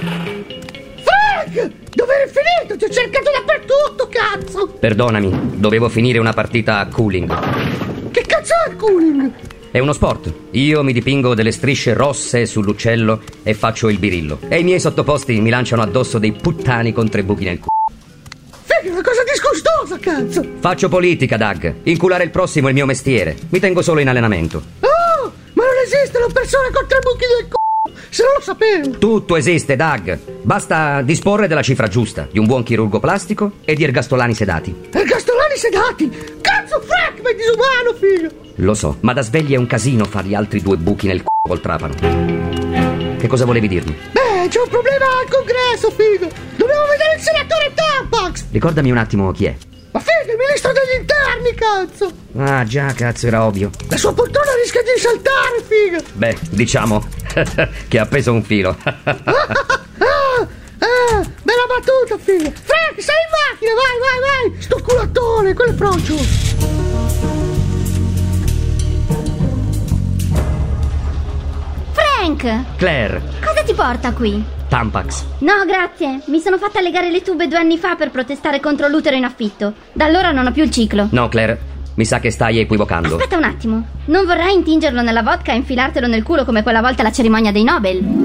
Frank! Dove eri finito? Ti ho cercato dappertutto, cazzo! Perdonami, dovevo finire una partita a cooling. Che cazzo è il cooling? È uno sport. Io mi dipingo delle strisce rosse sull'uccello e faccio il birillo. E i miei sottoposti mi lanciano addosso dei puttani con 3 buchi nel culo. Figa, è una cosa disgustosa, cazzo! Faccio politica, Doug. Inculare il prossimo è il mio mestiere. Mi tengo solo in allenamento. Oh, ma non esistono persone con 3 buchi nel culo! Se non lo sapevo! Tutto esiste, Doug. Basta disporre della cifra giusta, di un buon chirurgo plastico e di ergastolani sedati. Ergastolani sedati! Cazzo, Frank, ma è disumano, figa! Lo so, ma da svegli è un casino fare gli altri 2 buchi nel culo col trapano. Che cosa volevi dirmi? Beh, c'è un problema al congresso, figa! Dobbiamo vedere il senatore Tampax! Ricordami un attimo chi è. Ma figa, il ministro degli interni, cazzo! Ah, già, cazzo, era ovvio. La sua poltrona rischia di saltare, figa! Beh, diciamo che ha appeso un filo. Bella battuta, figa! Frank, sei in macchina, vai! Sto culattone, quello è froncio! Frank! Claire, Cosa ti porta qui? Tampax. No, grazie. Mi sono fatta legare le tube 2 anni fa per protestare contro l'utero in affitto. Da allora non ho più il ciclo. No, Claire, mi sa che stai equivocando. Aspetta un attimo. Non vorrai intingerlo nella vodka e infilartelo nel culo come quella volta alla cerimonia dei Nobel?